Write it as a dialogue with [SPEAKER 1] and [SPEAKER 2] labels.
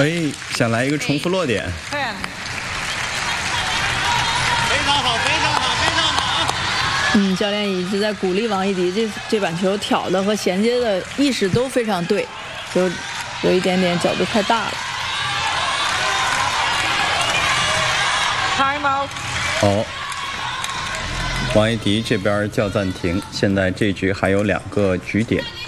[SPEAKER 1] 哎，想来一个重复落点。
[SPEAKER 2] 非常好，非常好，非常好。
[SPEAKER 3] 教练一直在鼓励王艺迪，这板球挑的和衔接的意识都非常对，就有一点点角度太大了。
[SPEAKER 2] Time out。
[SPEAKER 1] 好，王艺迪这边叫暂停，现在这局还有2个局点。